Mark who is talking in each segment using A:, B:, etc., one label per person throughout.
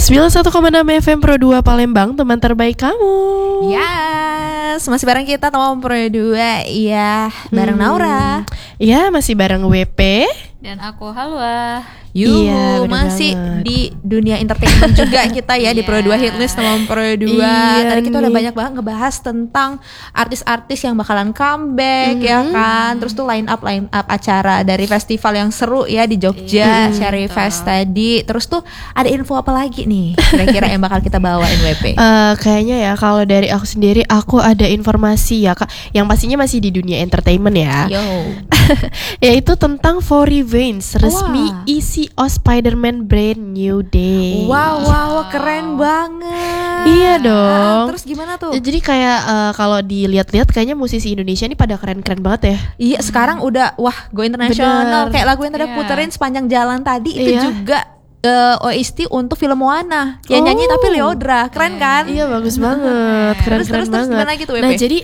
A: 91,6 FM Pro 2 Palembang, teman terbaik kamu.
B: Yes, masih bareng kita teman Pro 2. Iya, bareng Naura.
A: Iya, masih bareng WP.
C: Dan aku Halwa.
A: Iya,
B: masih
A: banget.
B: di dunia entertainment juga kita ya di Pro 2 Hitlist teman Pro 2.
A: Iya
B: Tadi kita udah
A: nih.
B: banyak banget ngebahas tentang artis-artis yang bakalan comeback ya kan. Terus tuh line up acara dari festival yang seru ya di Jogja, Cherry Fest tadi. Terus tuh ada info apa lagi nih kira-kira yang bakal kita bawain WP?
A: Kayaknya ya kalau dari aku sendiri, aku ada informasi ya Kak, yang pastinya masih di dunia entertainment ya.
B: Yo.
A: Yaitu tentang For Revenge resmi
B: Wah.
A: isi Spider-Man Brand New Day.
B: Wow, keren banget.
A: Iya dong.
B: Terus gimana tuh?
A: Jadi kayak kalau dilihat-lihat kayaknya musisi Indonesia ini pada keren-keren banget ya.
B: Iya, sekarang udah go internasional.
A: Bener.
B: Kayak lagu yang tadi aku
C: Iya.
B: puterin sepanjang jalan tadi itu
A: Iya.
B: juga OST untuk film Moana. Yang nyanyi
A: Oh.
B: tapi Leodra. Keren kan?
A: Iya, bagus banget, keren-keren
B: Terus
A: banget.
B: gimana gitu, WP?
A: Nah jadi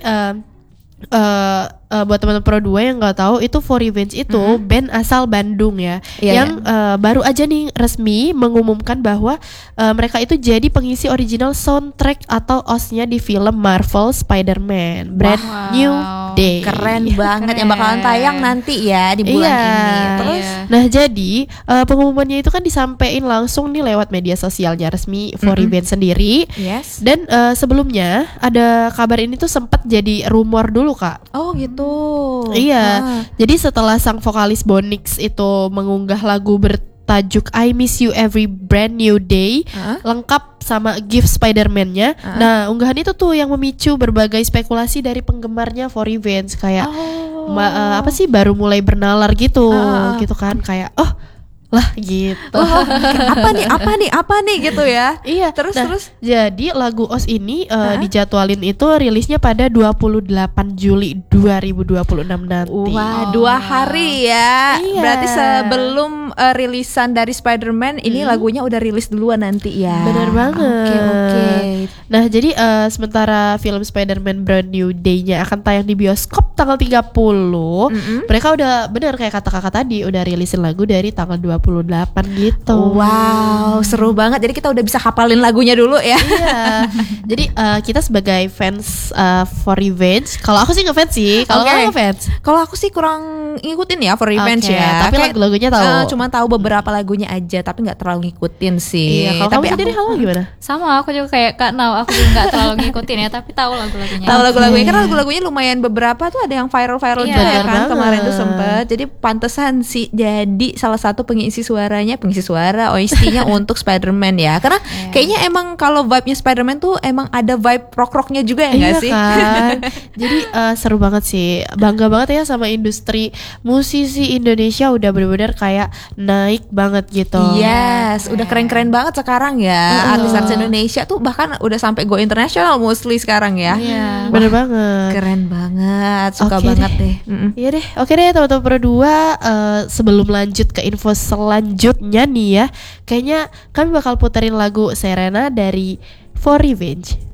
A: buat teman-teman Pro 2 yang nggak tahu, itu For Revenge itu band asal Bandung ya,
B: Iya,
A: yang baru aja nih resmi mengumumkan bahwa mereka itu jadi pengisi original soundtrack atau OST-nya di film Marvel Spider-Man Brand
C: Wow.
A: New Day.
B: Keren banget yang bakalan tayang nanti ya di bulan
A: Iya.
B: ini. Terus
C: Iya.
A: Nah jadi pengumumannya itu kan disampaikan langsung nih lewat media sosialnya resmi For Revenge sendiri.
B: yes.
A: Dan sebelumnya ada kabar ini tuh sempat jadi rumor dulu Kak.
B: Oh gitu.
A: Iya. Jadi setelah sang vokalis Bonix itu mengunggah lagu bertajuk I Miss You Every Brand New Day lengkap sama gift Spider-Man-nya. Nah, unggahan itu tuh yang memicu berbagai spekulasi dari penggemarnya For Revenge kayak apa sih baru mulai bernalar gitu, gitu kan kayak lah gitu.
B: apa nih gitu ya.
A: Iya,
B: Terus.
A: Jadi lagu OS ini dijadwalin itu rilisnya pada 28 Juli 2026 nanti.
B: Wah, 2 hari ya.
A: Iya.
B: Berarti sebelum rilisan dari Spider-Man ini lagunya udah rilis duluan nanti ya.
A: Bener banget.
B: Oke.
A: Nah, jadi sementara film Spider-Man Brand New Day-nya akan tayang di bioskop tanggal 30, mereka udah bener kayak kata kakak tadi udah rilisin lagu dari tanggal 28 gitu.
B: Wow, seru banget. Jadi kita udah bisa hafalin lagunya dulu ya.
A: Iya. Jadi kita sebagai fans For Revenge, kalau aku sih ngefans sih. Kalau
B: Oke.
A: kamu ngefans?
B: Kalau aku sih kurang ngikutin ya For Revenge
A: Oke,
B: ya.
A: tapi
B: Kayak,
A: lagu-lagunya tahu.
B: Cuma tahu beberapa lagunya aja, tapi nggak terlalu ngikutin sih.
A: Iya, kalau
B: tapi
A: kamu sendiri
B: aku
A: halo gimana?
C: Sama aku juga kayak Kak Nau, aku juga nggak terlalu ngikutin ya, tapi tahu lagu-lagunya.
B: tahu lagu-lagunya, karena lagu-lagunya lumayan beberapa tuh ada yang viral-viral
C: Iya,
B: juga ya
A: bener
B: kan kemarin tuh
A: banget.
B: sempet. Jadi pantesan sih jadi salah satu pengisi suara OST-nya untuk Spider-Man ya. Karena kayaknya emang kalau vibe-nya Spider-Man tuh emang ada vibe rock-rocknya juga ya nggak
A: Iya
B: sih?
A: kan. Jadi seru banget sih. Bangga banget ya sama industri musisi Indonesia, udah bener-bener kayak naik banget gitu.
B: Yes, udah keren-keren banget sekarang ya. Artis-artis Indonesia tuh bahkan udah sampai go internasional mostly sekarang ya.
C: Iya.
A: Bener banget.
B: Keren banget, suka
A: Oke
B: banget
A: deh.
B: deh.
A: Iya deh, oke deh teman-teman Pro 2, sebelum lanjut ke info selanjutnya nih ya, kayaknya kami bakal puterin lagu Serena dari For Revenge.